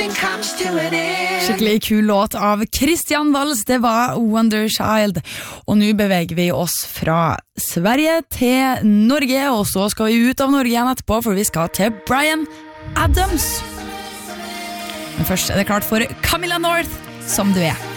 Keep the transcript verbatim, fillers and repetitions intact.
Skikkelig kul låt av Christian Walls, det var Wonder Child. Og nå beveger vi oss fra Sverige til Norge, og så skal vi ut av Norge igjen etterpå, for vi skal til Bryan Adams. Men først er det klart for Camilla North, Som du er.